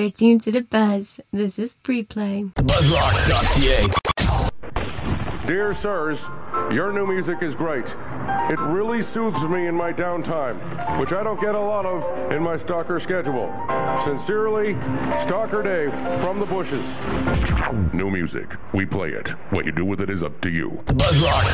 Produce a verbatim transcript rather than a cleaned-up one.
You're tuned to The Buzz. This is Pre-Play. buzz rock dot c a. Dear sirs, your new music is great. It really soothes me in my downtime, which I don't get a lot of in my stalker schedule. Sincerely, Stalker Dave from the bushes. New music. We play it. What you do with it is up to you. buzz rock